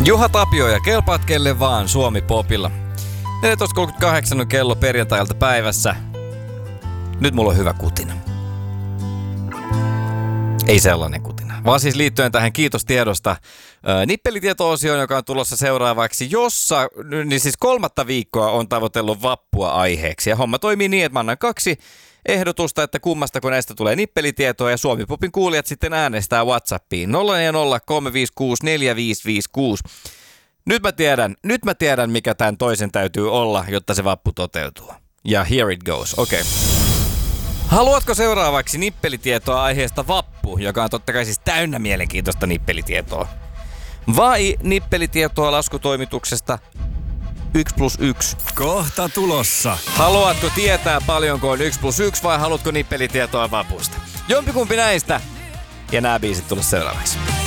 Juha Tapio ja kelpaat kelle vaan Suomi Popilla. 14.38 on kello perjantailta päivässä. Nyt mulla on hyvä kutina. Ei sellainen kutina, vaan siis liittyen tähän kiitos tiedosta nippelitieto-osioon, joka on tulossa seuraavaksi, jossa niin siis 3. viikkoa on tavoitellut vappua aiheeksi. Ja homma toimii niin, että mä annan 2 ehdotusta, että kummastako näistä tulee nippelitietoa ja Suomi Popin kuulijat sitten äänestää WhatsAppiin 040 356 4556. Nyt mä tiedän, mikä tämän toisen täytyy olla, jotta se vappu toteutuu. Ja here it goes, okei. Okay. Haluatko seuraavaksi nippelitietoa aiheesta vappu, joka on totta kai siis täynnä mielenkiintoista nippelitietoa? Vai nippelitietoa laskutoimituksesta 1+1? Kohta tulossa. Haluatko tietää paljonko on 1+1 vai haluatko nippelitietoa vapusta? Jompikumpi näistä. Ja nämä biisit tulossa seuraavaksi.